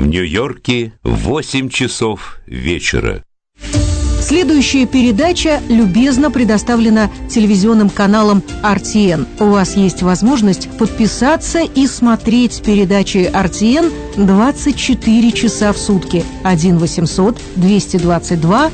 В Нью-Йорке 8 часов вечера. Следующая передача любезно предоставлена телевизионным каналом RTN. У вас есть возможность подписаться и смотреть передачи RTN 24 часа в сутки. 1 800 222